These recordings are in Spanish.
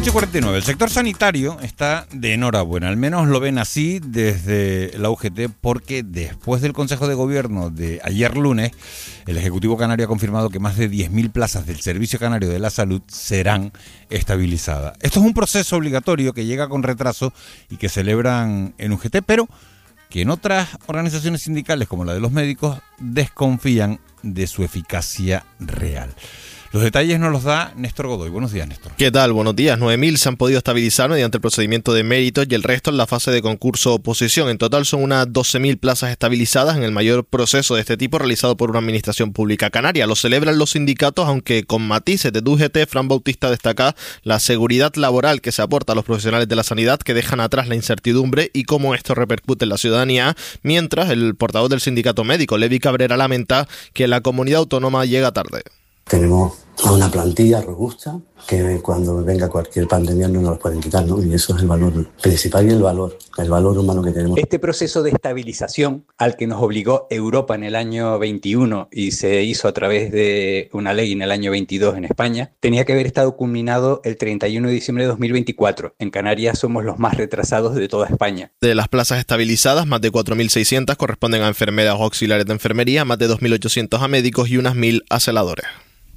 8:49. El sector sanitario está de enhorabuena, al menos lo ven así desde la UGT, porque después del Consejo de Gobierno de ayer lunes, el Ejecutivo Canario ha confirmado que más de 10.000 plazas del Servicio Canario de la Salud serán estabilizadas. Esto es un proceso obligatorio que llega con retraso y que celebran en UGT, pero que en otras organizaciones sindicales, como la de los médicos, desconfían de su eficacia real. Los detalles nos los da Néstor Godoy. Buenos días, Néstor. ¿Qué tal? Buenos días. 9.000 se han podido estabilizar mediante el procedimiento de méritos y el resto en la fase de concurso-oposición. En total son unas 12.000 plazas estabilizadas en el mayor proceso de este tipo realizado por una administración pública canaria. Lo celebran los sindicatos, aunque con matices. De UGT, Fran Bautista destaca la seguridad laboral que se aporta a los profesionales de la sanidad, que dejan atrás la incertidumbre y cómo esto repercute en la ciudadanía, mientras el portavoz del sindicato médico, Levi Cabrera, lamenta que la comunidad autónoma llega tarde. Tenemos una plantilla robusta que cuando venga cualquier pandemia no nos lo pueden quitar, ¿no? Y eso es el valor principal y el valor humano que tenemos. Este proceso de estabilización al que nos obligó Europa en el año 21 y se hizo a través de una ley en el año 22 en España, tenía que haber estado culminado el 31 de diciembre de 2024. En Canarias somos los más retrasados de toda España. De las plazas estabilizadas, más de 4.600 corresponden a enfermeras o auxiliares de enfermería, más de 2.800 a médicos y unas 1.000 a celadores.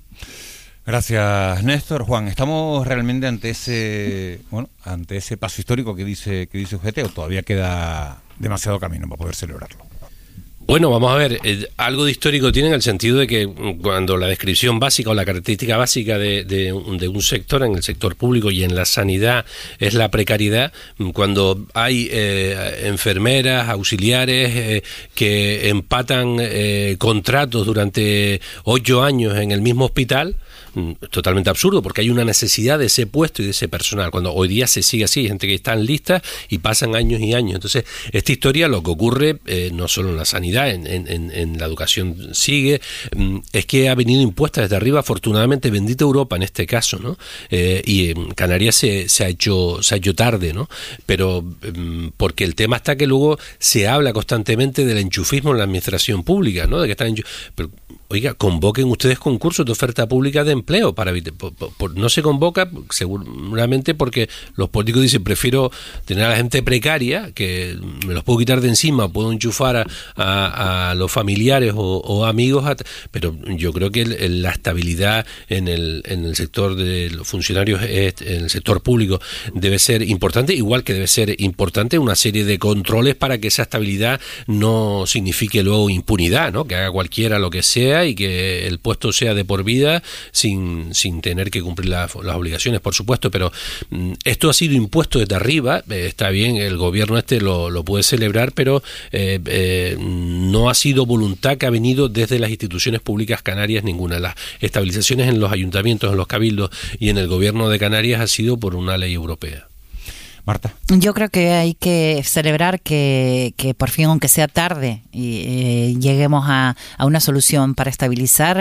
Gracias, Néstor. Juan, ¿estamos realmente ante ese paso histórico que dice UGT, o todavía queda demasiado camino para poder celebrarlo? Bueno, vamos a ver, algo de histórico tiene en el sentido de que cuando la descripción básica o la característica básica de un sector, en el sector público y en la sanidad, es la precariedad, cuando hay enfermeras, auxiliares que empatan contratos durante 8 años en el mismo hospital, totalmente absurdo, porque hay una necesidad de ese puesto y de ese personal. Cuando hoy día se sigue así, hay gente que está en lista y pasan años y años. Entonces, esta historia, lo que ocurre no solo en la sanidad, en la educación sigue, es que ha venido impuesta desde arriba, afortunadamente, bendita Europa en este caso, ¿no? Y en Canarias se ha hecho tarde, ¿no? Pero porque el tema está que luego se habla constantemente del enchufismo en la administración pública, ¿no? De que están pero, oiga, convoquen ustedes concursos de oferta pública de empleo para no se convoca seguramente porque los políticos dicen prefiero tener a la gente precaria, que me los puedo quitar de encima, puedo enchufar a los familiares o amigos, pero yo creo que la estabilidad en el sector de los funcionarios, en el sector público, debe ser importante, igual que debe ser importante una serie de controles para que esa estabilidad no signifique luego impunidad, ¿no? Que haga cualquiera lo que sea y que el puesto sea de por vida sin tener que cumplir las obligaciones, por supuesto, pero esto ha sido impuesto desde arriba. Está bien, el gobierno lo puede celebrar, pero no ha sido voluntad que ha venido desde las instituciones públicas canarias ninguna. Las estabilizaciones en los ayuntamientos, en los cabildos y en el gobierno de Canarias ha sido por una ley europea. Marta. Yo creo que hay que celebrar que por fin, aunque sea tarde, lleguemos a una solución para estabilizar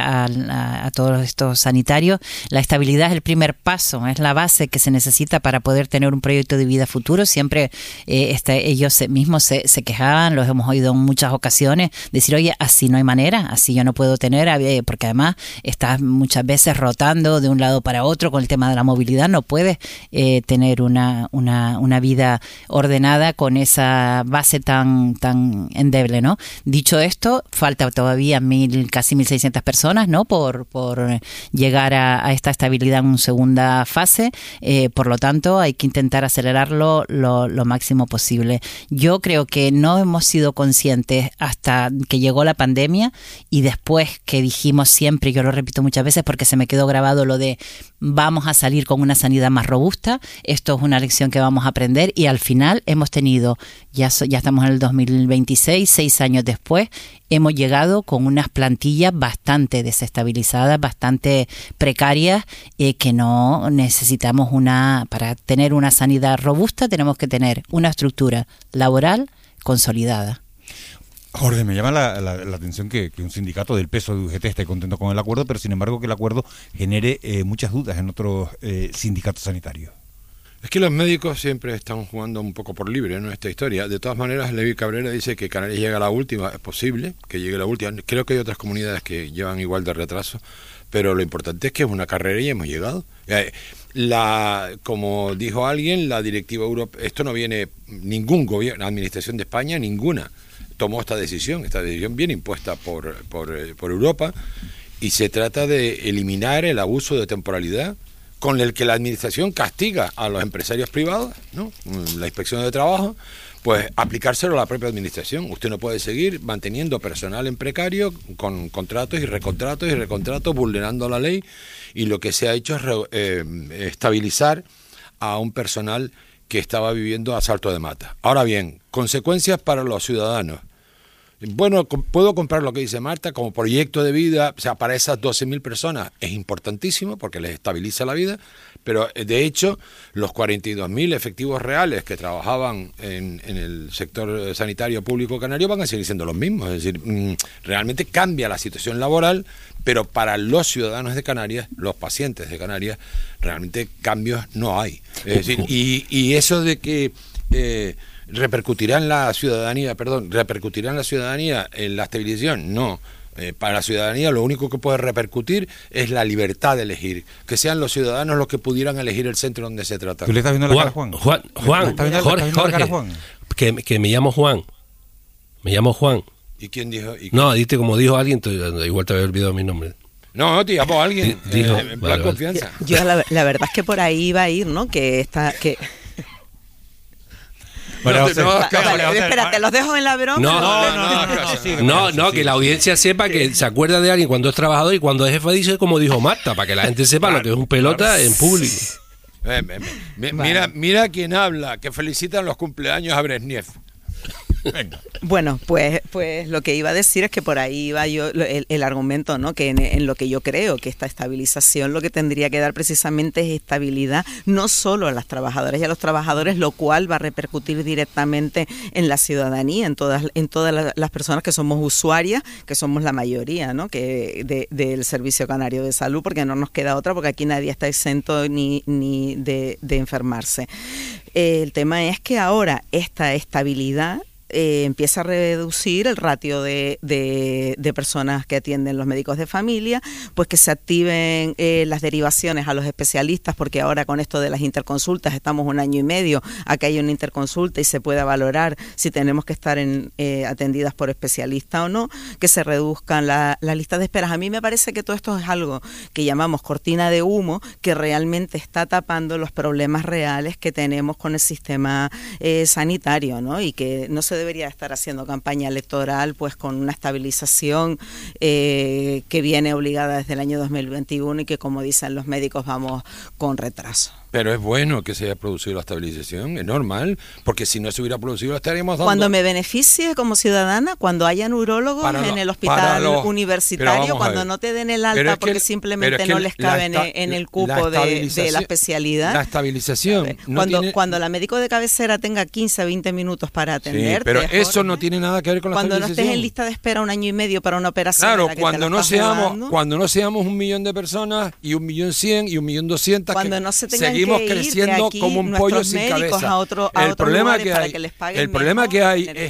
a todos estos sanitarios. La estabilidad es el primer paso, es la base que se necesita para poder tener un proyecto de vida futuro. Siempre ellos mismos se quejaban, los hemos oído en muchas ocasiones, decir, oye, así no hay manera, así yo no puedo tener, porque además estás muchas veces rotando de un lado para otro con el tema de la movilidad, no puedes tener una vida ordenada con esa base tan endeble, ¿no? Dicho esto, falta todavía casi 1.600 personas, ¿no? Por llegar a esta estabilidad en una segunda fase. Por lo tanto, hay que intentar acelerarlo lo máximo posible. Yo creo que no hemos sido conscientes hasta que llegó la pandemia y después que dijimos siempre, yo lo repito muchas veces porque se me quedó grabado lo de vamos a salir con una sanidad más robusta. Esto es una lección que vamos a aprender y al final hemos tenido, ya estamos en el 2026, 6 años después, hemos llegado con unas plantillas bastante desestabilizadas, bastante precarias, que no necesitamos para tener una sanidad robusta tenemos que tener una estructura laboral consolidada. Jorge, me llama la atención que un sindicato del peso de UGT esté contento con el acuerdo, pero sin embargo que el acuerdo genere muchas dudas en otros sindicatos sanitarios. Es que los médicos siempre están jugando un poco por libre, ¿no? Esta historia. De todas maneras, Levi Cabrera dice que Canarias llega a la última. Es posible que llegue a la última. Creo que hay otras comunidades que llevan igual de retraso. pero lo importante es que es una carrera y hemos llegado. Como dijo alguien, la directiva europea, esto no viene, ningún gobierno, administración de España, ninguna, tomó esta decisión viene impuesta por Europa, y se trata de eliminar el abuso de temporalidad con el que la administración castiga a los empresarios privados, ¿no? La inspección de trabajo, pues aplicárselo a la propia administración. Usted no puede seguir manteniendo personal en precario con contratos y recontratos, vulnerando la ley, y lo que se ha hecho es estabilizar a un personal que estaba viviendo a salto de mata. Ahora bien, consecuencias para los ciudadanos. Bueno, puedo comprar lo que dice Marta como proyecto de vida, o sea, para esas 12.000 personas es importantísimo porque les estabiliza la vida, pero de hecho los 42.000 efectivos reales que trabajaban en el sector sanitario público canario van a seguir siendo los mismos, es decir, realmente cambia la situación laboral, pero para los ciudadanos de Canarias, los pacientes de Canarias, realmente cambios no hay. Es decir, y eso de que repercutirá en la ciudadanía en la estabilización, no. Para la ciudadanía lo único que puede repercutir es la libertad de elegir, que sean los ciudadanos los que pudieran elegir el centro donde se trata. ¿Tú le estás viendo la cara a Juan? Jorge, que me llamo Juan. ¿Y quién dijo? No, diste como dijo alguien, igual te había olvidado mi nombre. No, te llamó alguien. Dijo, en plan confianza. Yo la verdad es que por ahí iba a ir, ¿no? Bueno, espérate, ¿los dejo en la broma? No, que la audiencia sepa que se acuerda de alguien cuando es trabajador y cuando es jefe dice como dijo Marta, para que la gente sepa lo que es un pelota en público. Mira quién habla, que felicitan los cumpleaños a Brezhnev. Venga. Bueno, pues lo que iba a decir es que por ahí iba yo el argumento, ¿no? Que en lo que yo creo que esta estabilización lo que tendría que dar precisamente es estabilidad no solo a las trabajadoras y a los trabajadores, lo cual va a repercutir directamente en la ciudadanía, en todas las personas que somos usuarias, que somos la mayoría, ¿no? Que del Servicio Canario de Salud, porque no nos queda otra, porque aquí nadie está exento ni de enfermarse. El tema es que ahora esta estabilidad empieza a reducir el ratio de personas que atienden los médicos de familia, pues que se activen las derivaciones a los especialistas, porque ahora con esto de las interconsultas estamos 1 año y medio a que haya una interconsulta y se pueda valorar si tenemos que estar atendidas por especialista o no, que se reduzcan las listas de esperas. A mí me parece que todo esto es algo que llamamos cortina de humo, que realmente está tapando los problemas reales que tenemos con el sistema sanitario, ¿no? Y que no se debería estar haciendo campaña electoral pues con una estabilización que viene obligada desde el año 2021 y que, como dicen los médicos, vamos con retraso. Pero es bueno que se haya producido la estabilización, es normal, porque si no se hubiera producido estaríamos dando... Cuando me beneficie como ciudadana, cuando haya neurólogos en el hospital universitario, cuando no te den el alta porque simplemente no les cabe en el cupo de la especialidad. La estabilización... Cuando la médico de cabecera tenga 15 a 20 minutos para atenderte... Sí, pero eso no tiene nada que ver con la estabilización. Cuando no estés en lista de espera 1 año y medio para una operación... Claro, cuando no seamos 1 millón de personas y 1.100.000 y 1.200.000... Cuando no se tengan seguimos creciendo como un pollo sin cabeza. El problema que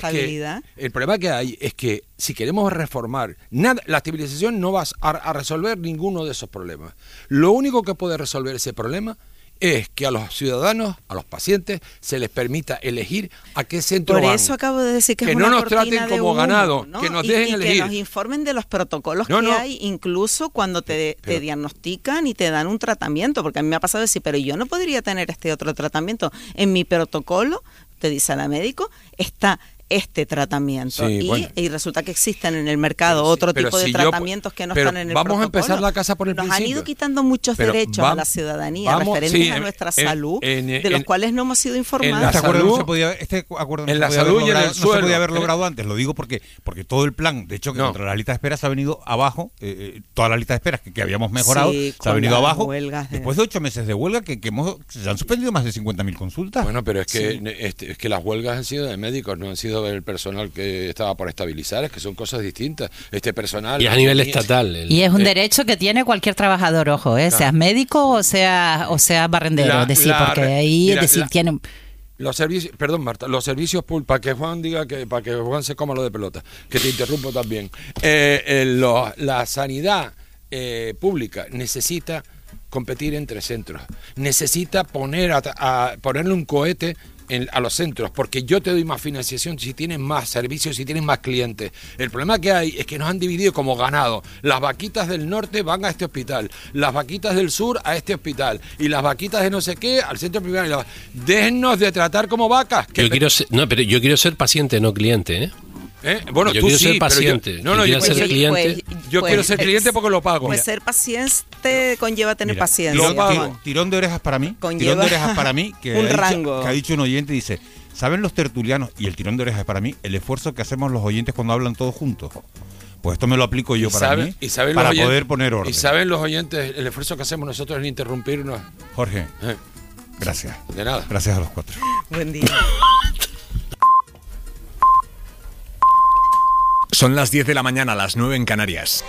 hay es que si queremos reformar, la estabilización no va a resolver ninguno de esos problemas. Lo único que puede resolver ese problema es que a los ciudadanos, a los pacientes, se les permita elegir a qué centro van. Por eso acabo de decir que es una no nos cortina traten de como humo, ganado, ¿no? que nos dejen elegir. Que nos informen de los protocolos que hay, incluso cuando te diagnostican y te dan un tratamiento, porque a mí me ha pasado decir, pero yo no podría tener este otro tratamiento. En mi protocolo, te dice la médico, está este tratamiento y resulta que existen en el mercado otro tipo de tratamientos que no están en el protocolo. Vamos a empezar la casa por el principio. Nos han ido quitando muchos derechos a la ciudadanía referentes a nuestra salud, de los cuales no hemos sido informados. Este acuerdo no se podía haber logrado antes. Lo digo porque todo el plan, de hecho, que contra la lista de espera se ha venido abajo, toda la lista de esperas que habíamos mejorado, se ha venido abajo. Después de 8 meses de huelga, que se han suspendido más de 50.000 consultas. Bueno, pero es que las huelgas han sido de médicos, no han sido del personal que estaba por estabilizar, es que son cosas distintas. Este personal... Y a nivel estatal. Y es un derecho que tiene cualquier trabajador, ojo, seas médico o sea barrendero, porque ahí tienen... Los servicios, perdón Marta, los servicios públicos, para que Juan diga para que Juan se coma lo de pelota, que te interrumpo también. La sanidad pública necesita competir entre centros, necesita ponerle un cohete a los centros, porque yo te doy más financiación si tienes más servicios, si tienes más clientes. El problema que hay es que nos han dividido como ganado. Las vaquitas del norte van a este hospital, las vaquitas del sur a este hospital, y las vaquitas de no sé qué al centro privado. Déjennos de tratar como vacas. Pero yo quiero ser paciente, no cliente, ¿eh? Bueno, yo tú quiero sí, ser paciente. yo quiero ser cliente. Yo quiero ser cliente porque lo pago. Pues ser paciente conlleva tener paciencia. Lo pago. Tirón de orejas para mí. Conlleva Que un ha dicho, rango. Que ha dicho un oyente, dice, ¿saben los tertulianos? Y el tirón de orejas para mí, el esfuerzo que hacemos los oyentes cuando hablan todos juntos. Pues esto me lo aplico yo para mí, para poder poner orden. Y saben los oyentes el esfuerzo que hacemos nosotros en interrumpirnos. Jorge, gracias. De nada. Gracias a los cuatro. Buen día. Son las 10 de la mañana, las 9 en Canarias.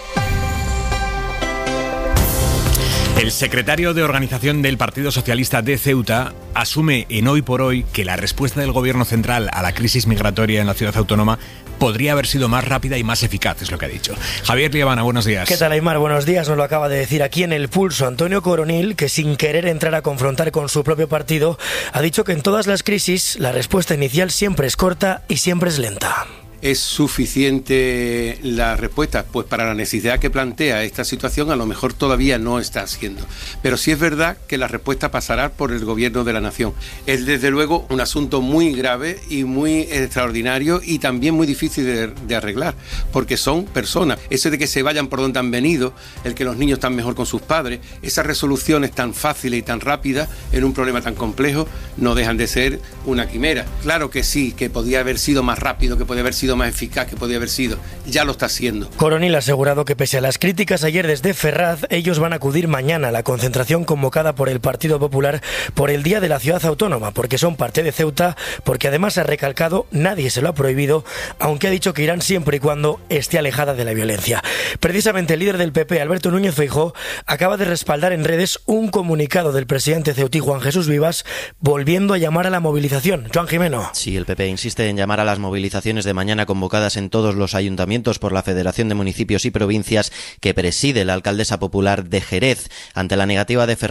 El secretario de Organización del Partido Socialista de Ceuta asume en Hoy por Hoy que la respuesta del gobierno central a la crisis migratoria en la ciudad autónoma podría haber sido más rápida y más eficaz, es lo que ha dicho. Javier Liabana, buenos días. ¿Qué tal, Aymar? Buenos días. Nos lo acaba de decir aquí en El Pulso Antonio Coronil, que sin querer entrar a confrontar con su propio partido, ha dicho que en todas las crisis la respuesta inicial siempre es corta y siempre es lenta. ¿Es suficiente la respuesta? Pues para la necesidad que plantea esta situación a lo mejor todavía no está siendo. Pero sí es verdad que la respuesta pasará por el gobierno de la nación. Es desde luego un asunto muy grave y muy extraordinario y también muy difícil de arreglar, porque son personas. Eso de que se vayan por donde han venido, el que los niños están mejor con sus padres, esas resoluciones tan fáciles y tan rápidas en un problema tan complejo no dejan de ser una quimera. Claro que sí, que podía haber sido más rápido, que podía haber sido más eficaz, que podía haber sido, ya lo está haciendo. Coronil ha asegurado que pese a las críticas ayer desde Ferraz, ellos van a acudir mañana a la concentración convocada por el Partido Popular por el Día de la Ciudad Autónoma, porque son parte de Ceuta, porque además ha recalcado, nadie se lo ha prohibido, aunque ha dicho que irán siempre y cuando esté alejada de la violencia. Precisamente el líder del PP, Alberto Núñez Feijóo, acaba de respaldar en redes un comunicado del presidente ceutí Juan Jesús Vivas, volviendo a llamar a la movilización. Joan Jimeno. Sí, el PP insiste en llamar a las movilizaciones de mañana convocadas en todos los ayuntamientos por la Federación de Municipios y Provincias que preside la alcaldesa popular de Jerez. Ante la negativa de Ferraz